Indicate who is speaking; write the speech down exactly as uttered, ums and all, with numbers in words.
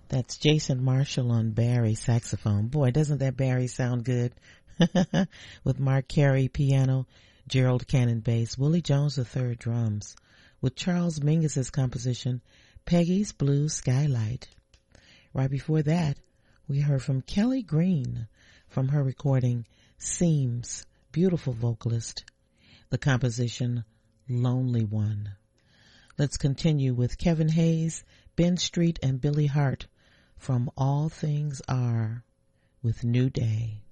Speaker 1: That's Jason Marshall on Barry saxophone. Boy, doesn't that Barry sound good? With Mark Carey piano, Gerald Cannon bass, Willie Jones the third drums. With Charles Mingus's composition, Peggy's Blue Skylight. Right before that, we heard from Kelly Green from her recording Seams, beautiful vocalist. The composition, Lonely One. Let's continue with Kevin Hayes, Ben Street, and Billy Hart from All Things Are with New Day.